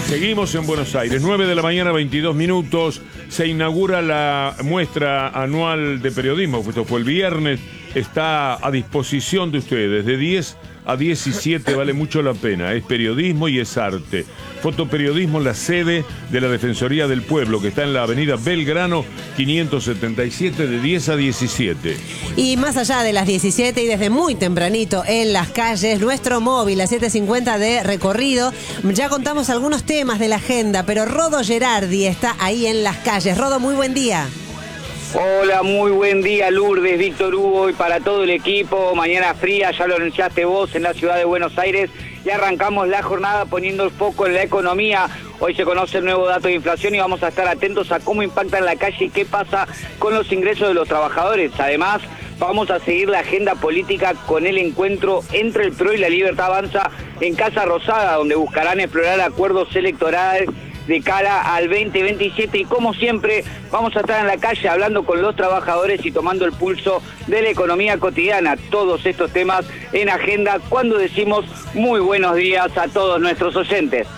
Seguimos en Buenos Aires, 9 de la mañana, 22 minutos. Se inaugura la muestra anual de periodismo. Esto fue el viernes. Está a disposición de ustedes. De 10 a 17 vale mucho la pena. Es periodismo y es arte. Fotoperiodismo, la sede de la Defensoría del Pueblo, que está en la avenida Belgrano 577, de 10 a 17. Y más allá de las 17 y desde muy tempranito en las calles, nuestro móvil a 7:50 de recorrido. Ya contamos algunos temas de la agenda, pero Rodo Gerardi está ahí en las calles. Rodo, muy buen día. Hola, muy buen día, Lourdes, Víctor Hugo y para todo el equipo. Mañana fría, ya lo anunciaste vos, en la ciudad de Buenos Aires. Y arrancamos la jornada poniendo el foco en la economía. Hoy se conoce el nuevo dato de inflación y vamos a estar atentos a cómo impacta en la calle y qué pasa con los ingresos de los trabajadores. Además, vamos a seguir la agenda política con el encuentro entre el PRO y la Libertad Avanza en Casa Rosada, donde buscarán explorar acuerdos electorales de cara al 2027 y como siempre vamos a estar en la calle hablando con los trabajadores y tomando el pulso de la economía cotidiana. Todos estos temas en agenda cuando decimos muy buenos días a todos nuestros oyentes.